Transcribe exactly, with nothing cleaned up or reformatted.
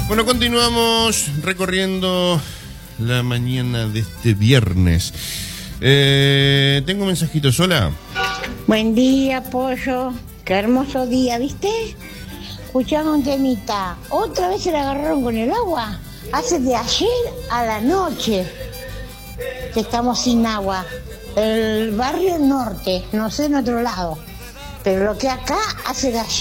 Bueno, continuamos recorriendo la mañana de este viernes. Eh, tengo un mensajito sola. Buen día, Pollo. Qué hermoso día, ¿viste? Escuchame un temita. ¿Otra vez se la agarraron con el agua? Hace de ayer a la noche que estamos sin agua. El barrio norte, no sé en otro lado. Pero lo que acá hace de ayer.